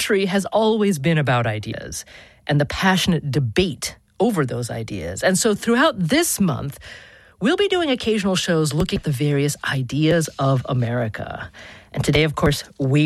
country has always been about ideas and the passionate debate over those ideas. And so throughout this month, we'll be doing occasional shows looking at the various ideas of America. And today, of course, we